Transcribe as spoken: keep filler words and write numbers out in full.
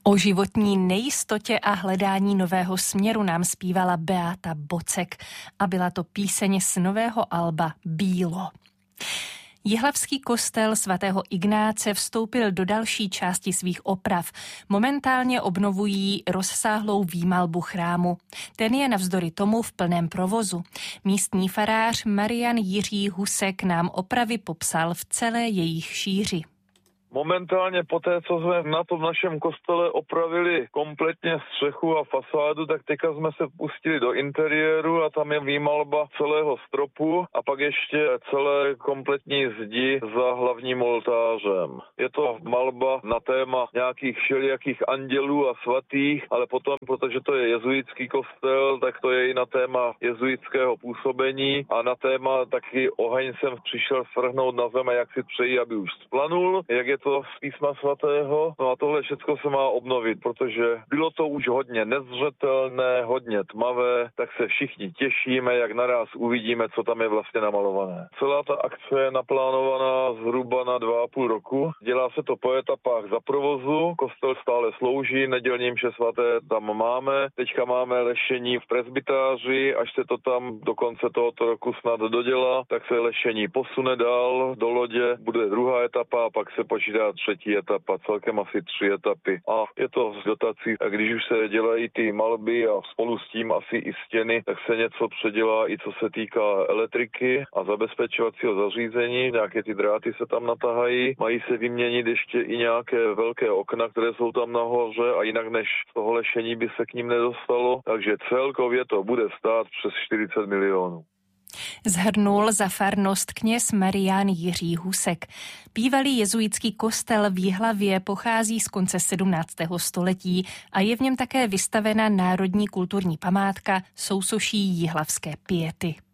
O životní nejistotě a hledání nového směru nám zpívala Beáta Bocek a byla to píseň z nového alba Bílo. Jihlavský kostel svatého Ignáce vstoupil do další části svých oprav. Momentálně obnovují rozsáhlou výmalbu chrámu. Ten je navzdory tomu v plném provozu. Místní farář Marian Jiří Husek nám opravy popsal v celé jejich šíři. Momentálně po té, co jsme na tom našem kostele opravili kompletně střechu a fasádu, tak teďka jsme se pustili do interiéru a tam je výmalba celého stropu a pak ještě celé kompletní zdi za hlavním oltářem. Je to malba na téma nějakých všelijakých andělů a svatých, ale potom, protože to je jezuitský kostel, tak to je i na téma jezuitského působení a na téma taky oheň jsem přišel svrhnout na zem, jak si přejí, aby už splanul, jak je to z písma svatého. No a tohle všechno se má obnovit, protože bylo to už hodně nezřetelné, hodně tmavé, tak se všichni těšíme, jak naraz uvidíme, co tam je vlastně namalované. Celá ta akce je naplánovaná zhruba na dva a půl roku. Dělá se to po etapách za provozu, kostel stále slouží, nedělní mše svaté tam máme, teďka máme lešení v presbytáři, až se to tam do konce tohoto roku snad dodělá, tak se lešení posune dál do lodě, bude druhá etapa a pak se počítá třetí etapa, celkem asi tři etapy. A je to z dotací, a když už se dělají ty malby a spolu s tím asi i stěny, tak se něco předělá i co se týká elektriky a zabezpečovacího zařízení, nějaké ty dráty se tam natahají, mají se vyměnit ještě i nějaké velké okna, které jsou tam nahoře a jinak než toho lešení by se k ním nedostalo, takže celkově to bude stát přes čtyřicet milionů. Zhrnul za farnost kněz Marián Jiří Husek. Bývalý jezuitský kostel v Jihlavě pochází z konce sedmnáctého století a je v něm také vystavena národní kulturní památka sousoší jihlavské piety.